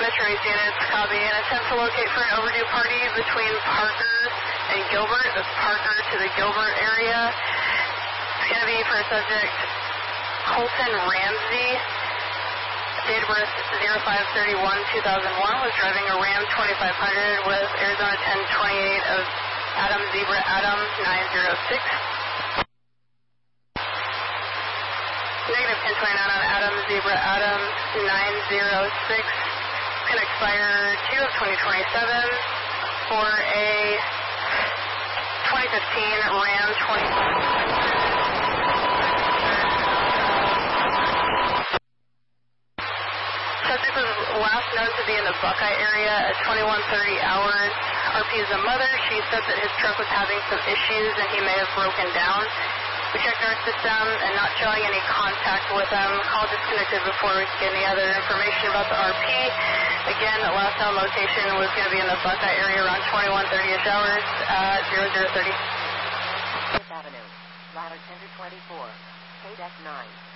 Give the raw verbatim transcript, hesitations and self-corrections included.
Metro East units, copy. An attempt to locate for an overdue party between Parker and Gilbert. That's Parker to the Gilbert area. It's going to be for a subject, Colton Ramsey. Date of birth zero five thirty-one two thousand one. Was driving a Ram twenty-five hundred with Arizona ten twenty-eight of Adam Zebra Adam nine zero six. Negative ten twenty-nine on Adam Zebra Adam nine zero six. Can expire two of twenty twenty-seven for a twenty fifteen Ram twenty. Subject was last known to be in the Buckeye area at twenty-one thirty hours. R P is a mother. She said that his truck was having some issues and he may have broken down. We checked our system and not showing any contact with him. Call disconnected before we could get any other information about the R P. Again, the last known location was going to be in the Buckeye area around twenty-one thirty-ish hours at zero zero thirty. Fifth Avenue, ladder ten to twenty-four, K D E C nine.